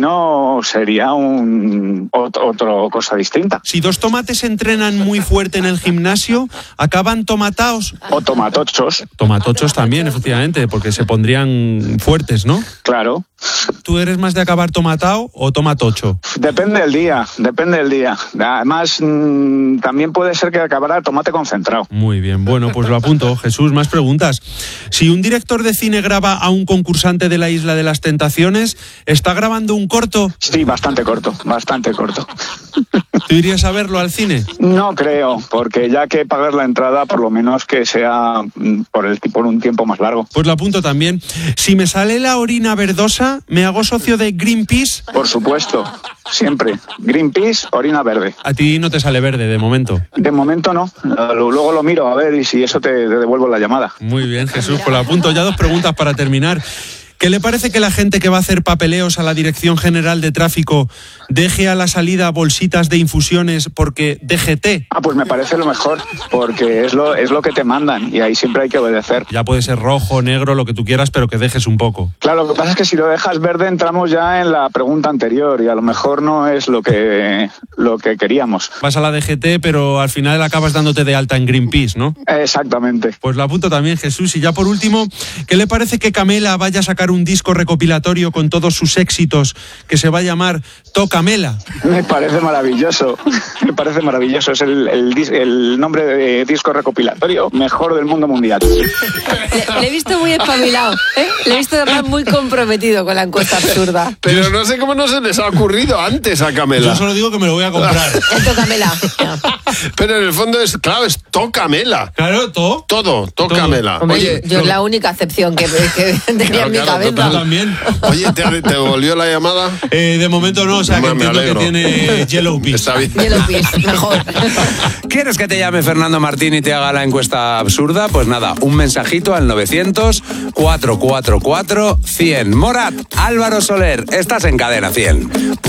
no sería otra cosa distinta. Si dos tomates entrenan muy fuerte en el gimnasio, ¿acaban tomataos? O tomatochos. Tomatochos también, efectivamente, porque se pondrían fuertes, ¿no? Claro. ¿Tú eres más de acabar tomatao o tomatocho? Depende del día. Además, también puede ser que acabara tomate concentrado. Muy bien, bueno, pues lo apunto. Jesús, más preguntas. Si un director de cine graba a un concursante de la Isla de las Tentaciones, ¿está grabando un corto? Sí, bastante corto. ¿Tú irías a verlo al cine? No creo, porque ya que pagar la entrada, por lo menos que sea por un tiempo más largo. Pues lo apunto también. Si me sale la orina verdosa, ¿me hago socio de Greenpeace? Por supuesto, siempre. Greenpeace, orina verde. A ti no te sale verde, de momento. De momento no. Luego lo miro, a ver, y si eso te devuelvo la llamada. Muy bien, Jesús, pues lo apunto. Ya 2 preguntas para terminar. ¿Qué le parece que la gente que va a hacer papeleos a la Dirección General de Tráfico deje a la salida bolsitas de infusiones porque DGT? Pues me parece lo mejor, porque es lo que te mandan y ahí siempre hay que obedecer. Ya puede ser rojo, negro, lo que tú quieras, pero que dejes un poco. Claro, lo que pasa es que si lo dejas verde entramos ya en la pregunta anterior y a lo mejor no es lo que queríamos. Vas a la DGT, pero al final acabas dándote de alta en Greenpeace, ¿no? Exactamente. Pues lo apunto también, Jesús. Y ya por último, ¿qué le parece que Camela vaya a sacar un disco recopilatorio con todos sus éxitos que se va a llamar Tocamela? Me parece maravilloso. Es el nombre de disco recopilatorio mejor del mundo mundial. Le he visto muy espabilado, ¿eh? Le he visto además muy comprometido con la encuesta absurda. Pero no sé cómo no se les ha ocurrido antes a Camela. Yo solo digo que me lo voy a comprar. El Tocamela. Pero en el fondo es Tocamela. Claro, Todo, Tocamela. Hombre, Oye, yo es la única acepción que tenía en mi cabeza. Yo también. Oye, ¿te volvió la llamada? De momento no, o sea que entiendo que tiene Yellow Piece. Está bien. Yellow Piece, mejor. ¿Quieres que te llame Fernando Martín y te haga la encuesta absurda? Pues nada, un mensajito al 900-444-100. Morat, Álvaro Soler, estás en Cadena 100.